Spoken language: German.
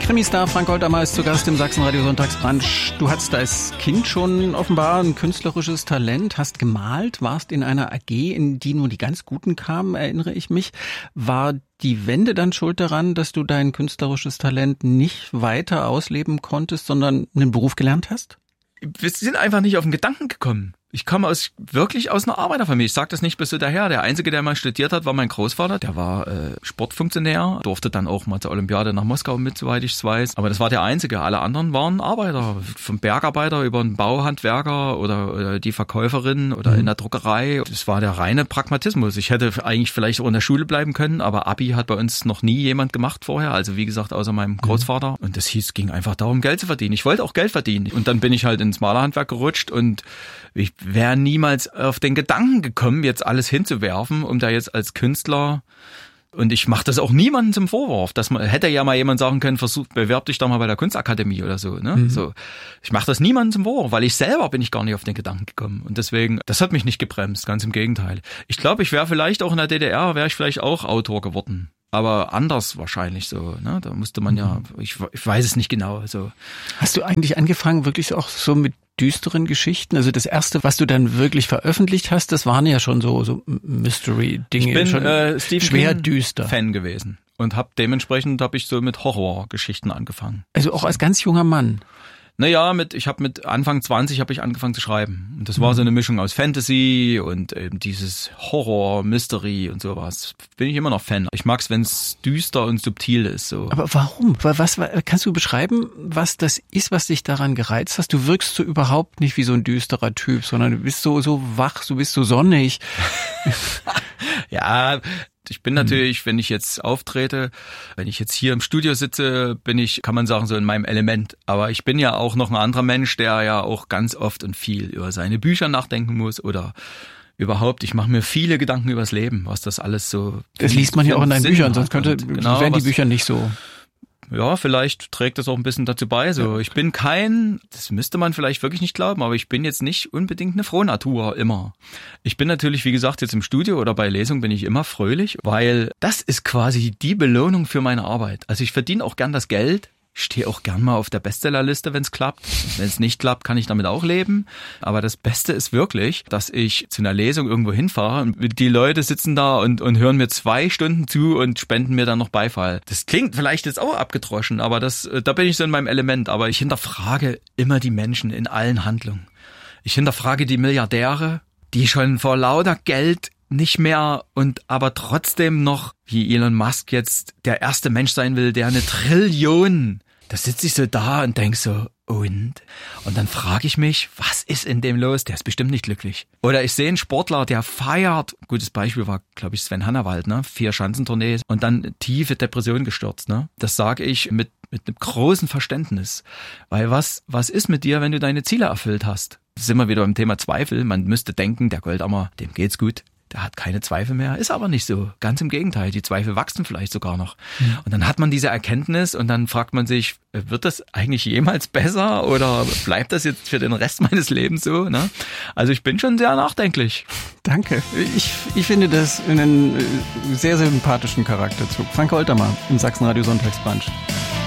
Krimistar Frank Goldamer ist zu Gast im Sachsenradio Sonntagsbrunch. Du hattest als Kind schon offenbar ein künstlerisches Talent, hast gemalt, warst in einer AG, in die nur die ganz Guten kamen, erinnere ich mich. War die Wende dann schuld daran, dass du dein künstlerisches Talent nicht weiter ausleben konntest, sondern einen Beruf gelernt hast? Wir sind einfach nicht auf den Gedanken gekommen. Ich komme wirklich aus einer Arbeiterfamilie. Ich sage das nicht bis so daher. Der Einzige, der mal studiert hat, war mein Großvater. Der war Sportfunktionär, durfte dann auch mal zur Olympiade nach Moskau mit, soweit ich es weiß. Aber das war der Einzige. Alle anderen waren Arbeiter. Vom Bergarbeiter über einen Bauhandwerker oder die Verkäuferin oder in der Druckerei. Das war der reine Pragmatismus. Ich hätte eigentlich vielleicht auch in der Schule bleiben können, aber Abi hat bei uns noch nie jemand gemacht vorher. Also wie gesagt, außer meinem Großvater. Und das ging einfach darum, Geld zu verdienen. Ich wollte auch Geld verdienen. Und dann bin ich halt ins Malerhandwerk gerutscht und ich wäre niemals auf den Gedanken gekommen, jetzt alles hinzuwerfen, um da jetzt als Künstler, und ich mache das auch niemandem zum Vorwurf, dass man hätte ja mal jemand sagen können, bewerb dich doch mal bei der Kunstakademie oder so, ne? So, ich mache das niemandem zum Vorwurf, weil ich selber bin ich gar nicht auf den Gedanken gekommen und deswegen, das hat mich nicht gebremst, ganz im Gegenteil. Ich glaube, ich wäre vielleicht auch in der DDR, wäre ich vielleicht auch Autor geworden. Aber anders wahrscheinlich so, ne? Da musste man ja, ich weiß es nicht genau. So. Hast du eigentlich angefangen, wirklich auch so mit düsteren Geschichten? Also das erste, was du dann wirklich veröffentlicht hast, das waren ja schon so Mystery-Dinge. Ich bin schon Stephen schwer King düster Fan gewesen und dementsprechend habe ich so mit Horrorgeschichten angefangen. Also auch als ganz junger Mann. Naja, ich habe mit Anfang 20 habe ich angefangen zu schreiben. Und das war so eine Mischung aus Fantasy und eben dieses Horror, Mystery und sowas. Bin ich immer noch Fan. Ich mag's, wenn es düster und subtil ist. So. Aber warum? Was kannst du beschreiben, was das ist, was dich daran gereizt hast? Du wirkst so überhaupt nicht wie so ein düsterer Typ, sondern du bist so wach, du bist so sonnig. Ja, ich bin natürlich, wenn ich jetzt auftrete, wenn ich jetzt hier im Studio sitze, kann man sagen, so in meinem Element. Aber ich bin ja auch noch ein anderer Mensch, der ja auch ganz oft und viel über seine Bücher nachdenken muss oder überhaupt, ich mache mir viele Gedanken übers Leben, was das alles so... Das liest man ja auch in deinen Büchern, sonst wären die Bücher nicht so... Ja, vielleicht trägt das auch ein bisschen dazu bei. So, ich bin das müsste man vielleicht wirklich nicht glauben, aber ich bin jetzt nicht unbedingt eine Frohnatur immer. Ich bin natürlich, wie gesagt, jetzt im Studio oder bei Lesungen bin ich immer fröhlich, weil das ist quasi die Belohnung für meine Arbeit. Also ich verdiene auch gern das Geld. Ich stehe auch gern mal auf der Bestsellerliste, wenn es klappt. Wenn es nicht klappt, kann ich damit auch leben. Aber das Beste ist wirklich, dass ich zu einer Lesung irgendwo hinfahre und die Leute sitzen da und hören mir 2 Stunden zu und spenden mir dann noch Beifall. Das klingt vielleicht jetzt auch abgedroschen, aber da bin ich so in meinem Element. Aber ich hinterfrage immer die Menschen in allen Handlungen. Ich hinterfrage die Milliardäre, die schon vor lauter Geld nicht mehr und aber trotzdem noch, wie Elon Musk jetzt der erste Mensch sein will, der 1 Trillion. Da sitze ich so da und denk so, und dann frage ich mich, was ist in dem los? Der ist bestimmt nicht glücklich. Oder ich sehe einen Sportler, der feiert. Gutes Beispiel war, glaube ich, Sven Hannawald, ne? 4 Schanzentournee und dann tiefe Depression gestürzt, ne? Das sage ich mit einem großen Verständnis. Weil was ist mit dir, wenn du deine Ziele erfüllt hast? Das ist immer wieder beim Thema Zweifel. Man müsste denken, der Goldammer, dem geht's gut. Der hat keine Zweifel mehr, ist aber nicht so. Ganz im Gegenteil, die Zweifel wachsen vielleicht sogar noch. Und dann hat man diese Erkenntnis und dann fragt man sich, wird das eigentlich jemals besser oder bleibt das jetzt für den Rest meines Lebens so? Ne? Also ich bin schon sehr nachdenklich. Danke. Ich finde das einen sehr, sehr sympathischen Charakterzug. Frank Goldamer im Sachsenradio Sonntagsbrunch.